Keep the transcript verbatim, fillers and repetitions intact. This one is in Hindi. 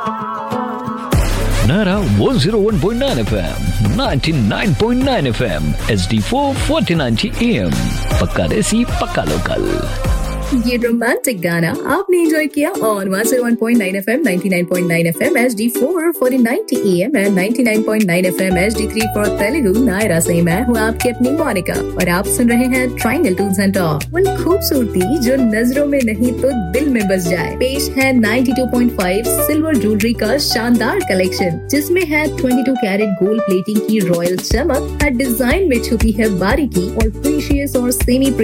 Nara one oh one point nine F M, ninety-nine point nine F M, H D four fourteen ninety A M. पक्का देसी पक्का लोकल। ये रोमांटिक गाना आपने एंजॉय किया on one oh one point nine F M, ninety-nine point nine F M, H D four fourteen ninety A M and ninety-nine point nine F M, H D three for Telugu Naira से मैं हूँ आपकी अपनी मोनिका और आप सुन रहे हैं ट्रायंगल टूल्स एंड टॉक। उन खूबसूरती जो नजरों में नहीं तो दिल में बस जाए। पेश है ninety-two point five silver jewellery का शानदार कलेक्शन जिसमें है twenty-two कैरेट गोल्ड प्लेटिंग की रॉयल चमक, हर डिजाइन में छुपी है बारीकी और प्रीशियस और सेमी